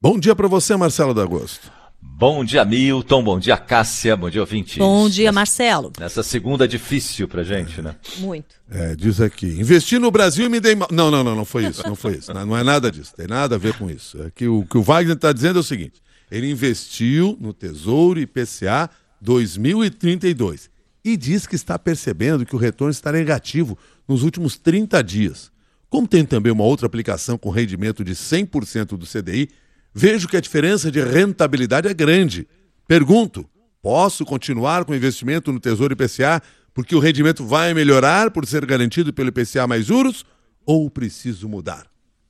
Bom dia para você, Marcelo D'Agosto. Bom dia, Milton. Bom dia, Cássia. Bom dia, ouvintes. Bom dia, Marcelo. Nessa segunda difícil pra gente, né? Muito. Diz aqui, investi no Brasil e me dei mal. Não foi isso. Não é nada disso, tem nada a ver com isso. É que o que o Wagner está dizendo é o seguinte, ele investiu no Tesouro IPCA 2032 e diz que está percebendo que o retorno está negativo nos últimos 30 dias. Como tem também uma outra aplicação com rendimento de 100% do CDI, vejo que a diferença de rentabilidade é grande. Pergunto, posso continuar com o investimento no Tesouro IPCA porque o rendimento vai melhorar por ser garantido pelo IPCA mais juros ou preciso mudar?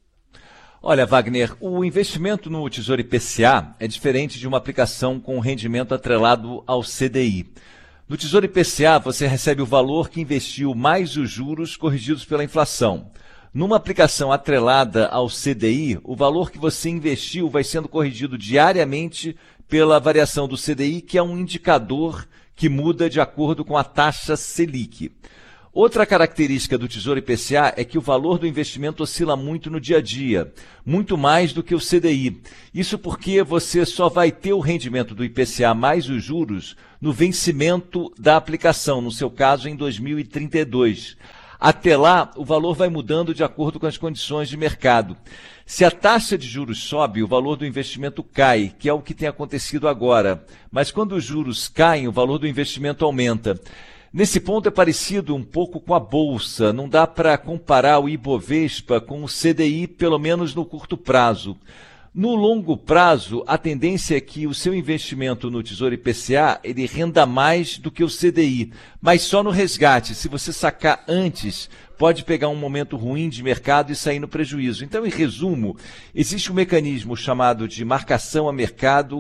Olha, Wagner, o investimento no Tesouro IPCA é diferente de uma aplicação com rendimento atrelado ao CDI. No Tesouro IPCA, você recebe o valor que investiu mais os juros corrigidos pela inflação. Numa aplicação atrelada ao CDI, o valor que você investiu vai sendo corrigido diariamente pela variação do CDI, que é um indicador que muda de acordo com a taxa Selic. Outra característica do Tesouro IPCA é que o valor do investimento oscila muito no dia a dia, muito mais do que o CDI. Isso porque você só vai ter o rendimento do IPCA mais os juros no vencimento da aplicação, no seu caso em 2032. Até lá, o valor vai mudando de acordo com as condições de mercado. Se a taxa de juros sobe, o valor do investimento cai, que é o que tem acontecido agora. Mas quando os juros caem, o valor do investimento aumenta. Nesse ponto é parecido um pouco com a Bolsa. Não dá para comparar o Ibovespa com o CDI, pelo menos no curto prazo. No longo prazo, a tendência é que o seu investimento no Tesouro IPCA ele renda mais do que o CDI, mas só no resgate. Se você sacar antes, pode pegar um momento ruim de mercado e sair no prejuízo. Então, em resumo, existe um mecanismo chamado de marcação a mercado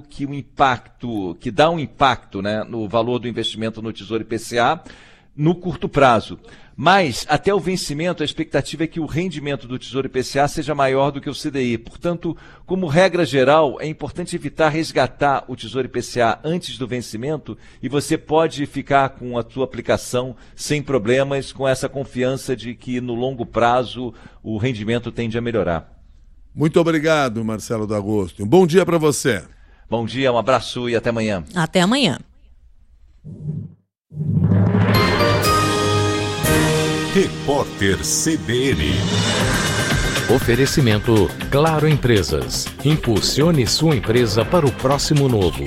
que dá um impacto, né, no valor do investimento no Tesouro IPCA no curto prazo. Mas, até o vencimento, a expectativa é que o rendimento do Tesouro IPCA seja maior do que o CDI. Portanto, como regra geral, é importante evitar resgatar o Tesouro IPCA antes do vencimento e você pode ficar com a sua aplicação sem problemas, com essa confiança de que no longo prazo o rendimento tende a melhorar. Muito obrigado, Marcelo D'Agosto. Um bom dia para você. Bom dia, um abraço e até amanhã. Até amanhã. Repórter CBN. Oferecimento Claro Empresas. Impulsione sua empresa para o próximo novo.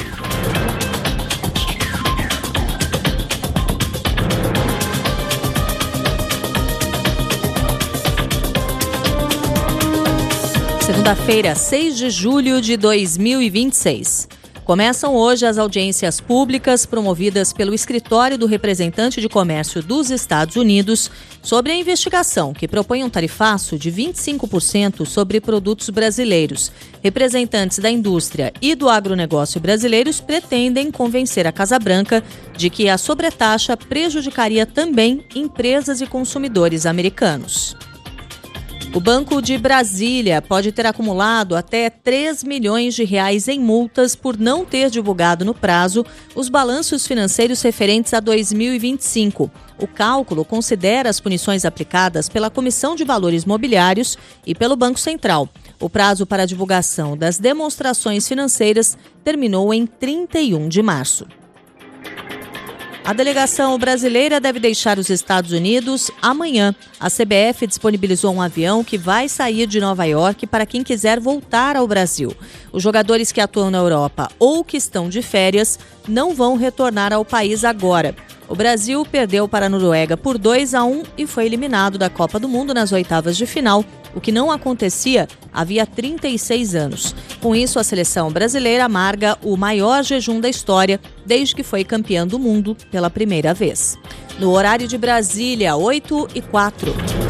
Segunda-feira, 6 de julho de 2026. Começam hoje as audiências públicas promovidas pelo Escritório do Representante de Comércio dos Estados Unidos sobre a investigação que propõe um tarifaço de 25% sobre produtos brasileiros. Representantes da indústria e do agronegócio brasileiros pretendem convencer a Casa Branca de que a sobretaxa prejudicaria também empresas e consumidores americanos. O Banco de Brasília pode ter acumulado até 3 milhões de reais em multas por não ter divulgado no prazo os balanços financeiros referentes a 2025. O cálculo considera as punições aplicadas pela Comissão de Valores Mobiliários e pelo Banco Central. O prazo para a divulgação das demonstrações financeiras terminou em 31 de março. A delegação brasileira deve deixar os Estados Unidos amanhã. A CBF disponibilizou um avião que vai sair de Nova York para quem quiser voltar ao Brasil. Os jogadores que atuam na Europa ou que estão de férias não vão retornar ao país agora. O Brasil perdeu para a Noruega por 2-1 e foi eliminado da Copa do Mundo nas oitavas de final, o que não acontecia havia 36 anos. Com isso, a seleção brasileira amarga o maior jejum da história desde que foi campeã do mundo pela primeira vez. No horário de Brasília, 8h04.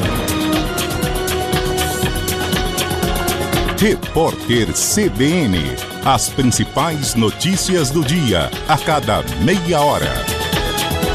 Repórter CBN. As principais notícias do dia, a cada meia hora.